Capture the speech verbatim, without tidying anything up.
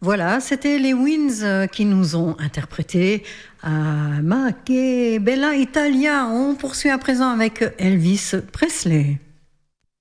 Voilà, c'était les Winds euh, qui nous ont interprété à Ma che bella Italia. On poursuit à présent avec Elvis Presley.